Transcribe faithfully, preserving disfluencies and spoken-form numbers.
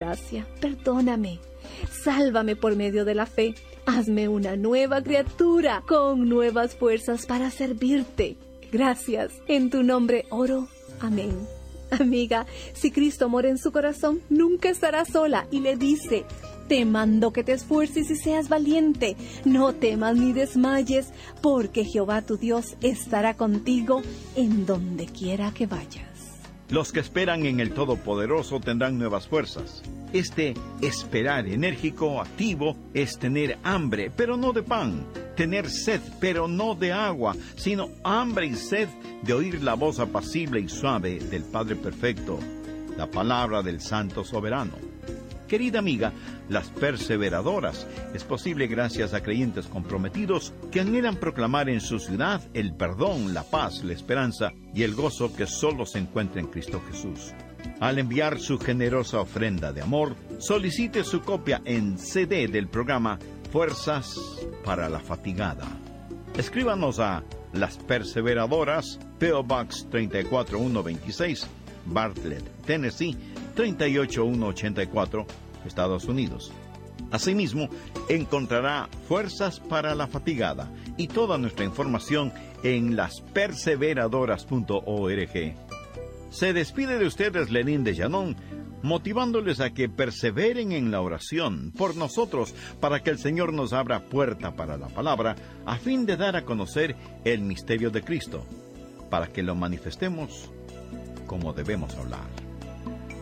gracia, perdóname, sálvame por medio de la fe, hazme una nueva criatura con nuevas fuerzas para servirte. Gracias, en tu nombre oro. Amén. Amiga, si Cristo mora en su corazón, nunca estará sola y le dice: te mando que te esfuerces y seas valiente. No temas ni desmayes, porque Jehová tu Dios estará contigo en donde quiera que vayas. Los que esperan en el Todopoderoso tendrán nuevas fuerzas. Este esperar enérgico, activo, es tener hambre, pero no de pan. Tener sed, pero no de agua, sino hambre y sed de oír la voz apacible y suave del Padre Perfecto, la palabra del Santo Soberano. Querida amiga, las perseveradoras es posible gracias a creyentes comprometidos que anhelan proclamar en su ciudad el perdón, la paz, la esperanza y el gozo que solo se encuentra en Cristo Jesús. Al enviar su generosa ofrenda de amor, solicite su copia en C D del programa Fuerzas para la Fatigada. Escríbanos a Las Perseveradoras, P O Box tres cuatro uno dos seis, Bartlett, Tennessee tres ocho uno ocho cuatro, Estados Unidos. Asimismo, encontrará Fuerzas para la Fatigada y toda nuestra información en las perseveradoras punto org. Se despide de ustedes Lenín de Llanón, motivándoles a que perseveren en la oración por nosotros para que el Señor nos abra puerta para la palabra a fin de dar a conocer el misterio de Cristo, para que lo manifestemos como debemos hablar.